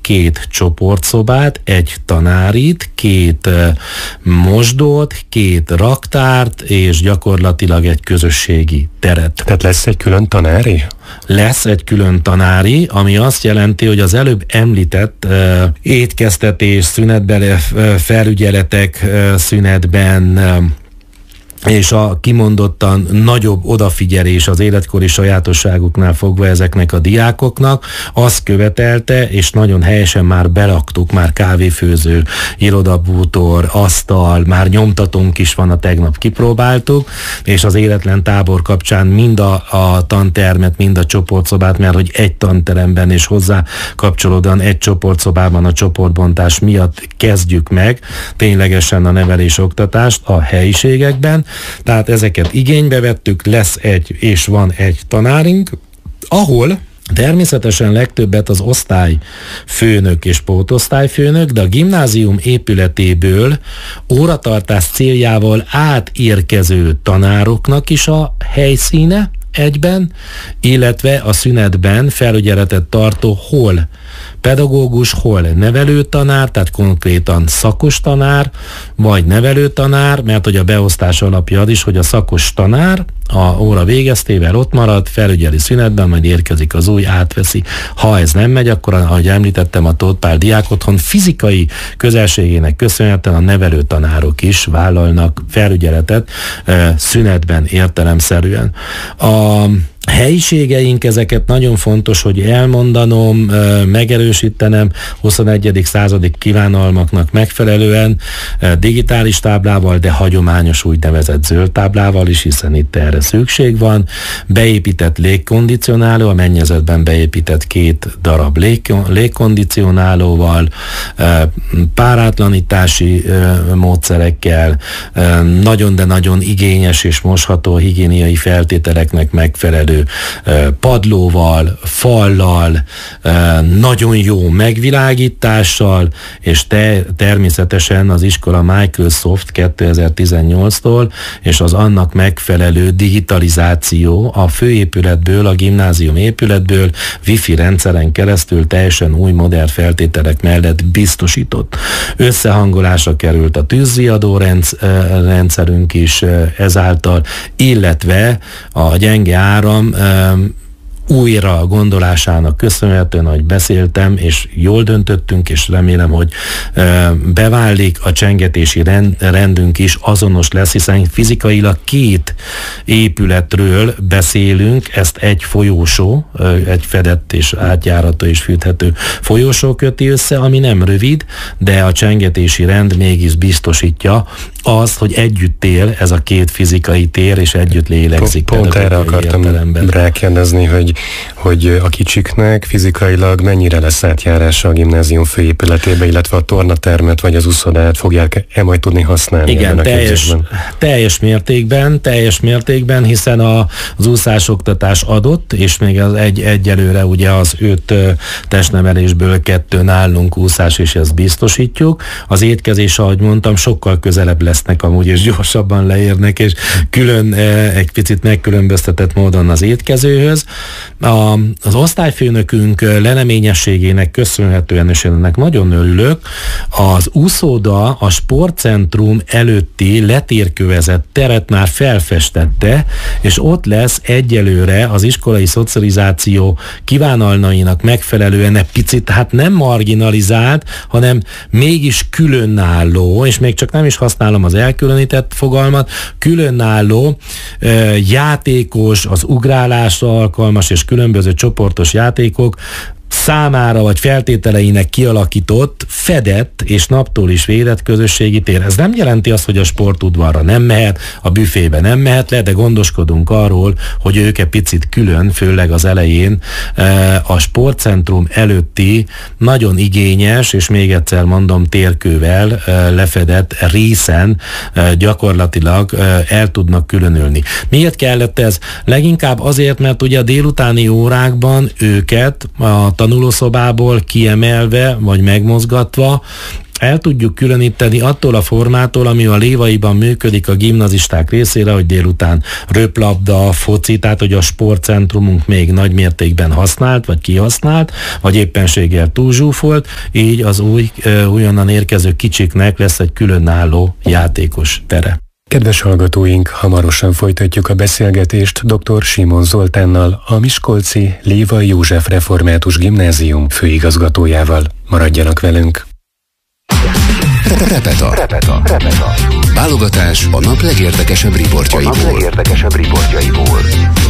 2 csoportszobát, egy tanárit, 2 mosdót, 2 raktárt, és gyakorlatilag egy közösségi teret. Tehát lesz egy külön tanári? Lesz egy külön tanári, ami azt jelenti, hogy az előbb említett étkeztetés, szünetben, felügyeletek szünetben, és a kimondottan nagyobb odafigyelés az életkori sajátosságuknál fogva ezeknek a diákoknak, azt követelte, és nagyon helyesen már belaktuk, már kávéfőző, irodabútor, asztal, már nyomtatónk is van, a tegnap kipróbáltuk, és az életlen tábor kapcsán mind a tantermet, mind a csoportszobát, mert hogy egy tanteremben és hozzá kapcsolódóan egy csoportszobában a csoportbontás miatt kezdjük meg ténylegesen a nevelés-oktatást a helyiségekben. Tehát ezeket igénybe vettük, lesz egy és van egy tanárink, ahol természetesen legtöbbet az osztályfőnök és pótosztályfőnök, de a gimnázium épületéből óratartás céljával átérkező tanároknak is a helyszíne egyben, illetve a szünetben felügyeletet tartó hol pedagógus, hol nevelőtanár, tehát konkrétan szakos tanár, vagy nevelőtanár, mert hogy a beosztás alapja az is, hogy a szakos tanár a óra végeztével ott marad, felügyeli szünetben, majd érkezik az új, átveszi. Ha ez nem megy, akkor, ahogy említettem, a Tóth Pál Diákotthon fizikai közelségének köszönhetően a nevelőtanárok is vállalnak felügyeletet szünetben értelemszerűen. A helyiségeink, ezeket nagyon fontos, hogy elmondanom, megerősítenem 21. századi kívánalmaknak megfelelően digitális táblával, de hagyományos úgynevezett zöld táblával is, hiszen itt erre szükség van. Beépített légkondicionáló, a mennyezetben beépített 2 darab légkondicionálóval, párátlanítási módszerekkel, nagyon, de nagyon igényes és mosható higiéniai feltételeknek megfelelő padlóval, fallal, nagyon jó megvilágítással, és természetesen az iskola Microsoft 2018-tól, és az annak megfelelő digitalizáció a főépületből, a gimnázium épületből Wi-Fi rendszeren keresztül teljesen új modern feltételek mellett biztosított. Összehangolásra került a tűzriadó rendszerünk is ezáltal, illetve a gyenge áram újra gondolásának köszönhetően, ahogy beszéltem, és jól döntöttünk, és remélem, hogy beválik, a csengetési rendünk is azonos lesz, hiszen fizikailag 2 épületről beszélünk, ezt egy folyósó, egy fedett és átjárató és fűthető folyósó köti össze, ami nem rövid, de a csengetési rend mégis biztosítja azt, hogy együtt él ez a 2 fizikai tér, és együtt lélegzik. Pont erre akartam rákérdezni, hogy a kicsiknek fizikailag mennyire lesz átjárása a gimnázium főépületébe, illetve a tornatermet vagy az úszodát fogják-e majd tudni használni? Igen, teljes mértékben, hiszen az úszásoktatás adott, és még az egyelőre ugye az 5 testnevelésből 2 nálunk úszás, és ezt biztosítjuk. Az étkezés, ahogy mondtam, sokkal közelebb lesznek amúgy, és gyorsabban leérnek, és külön egy picit megkülönböztetett módon az étkezőhöz. Az osztályfőnökünk leleményességének köszönhetően, és ennek nagyon örülök, az úszóda a sportcentrum előtti letérkövezett teret már felfestette, és ott lesz egyelőre az iskolai szocializáció kívánalmainak megfelelően egy picit, hát nem marginalizált, hanem mégis különálló, és még csak nem is használom az elkülönített fogalmat, különálló játékos, az ugrálásra alkalmas és különböző csoportos játékok számára vagy feltételeinek kialakított, fedett és naptól is védett közösségi tér. Ez nem jelenti azt, hogy a sportudvarra nem mehet, a büfébe nem mehet le, de gondoskodunk arról, hogy ők egy picit külön, főleg az elején a sportcentrum előtti nagyon igényes, és még egyszer mondom, térkővel lefedett részen gyakorlatilag el tudnak különülni. Miért kellett ez? Leginkább azért, mert ugye a délutáni órákban őket a tanulószobából kiemelve, vagy megmozgatva el tudjuk különíteni attól a formától, ami a Lévaiban működik a gimnazisták részére, hogy délután röplabda, foci, tehát hogy a sportcentrumunk még nagy mértékben használt, vagy kihasznált, vagy éppenséggel túlzsúfolt, így az újonnan érkező kicsiknek lesz egy különálló játékos tere. Kedves hallgatóink, hamarosan folytatjuk a beszélgetést dr. Simon Zoltánnal, a Miskolci Lévai József Református Gimnázium főigazgatójával. Maradjanak velünk! Repeta. Válogatás a nap legérdekesebb riportjaiból.